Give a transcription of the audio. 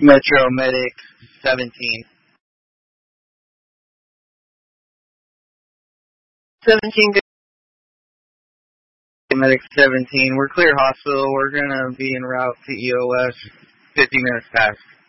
Metro Medic 17. 17 Medic 17. We're clear hospital. We're going to be en route to EOS 50 minutes past.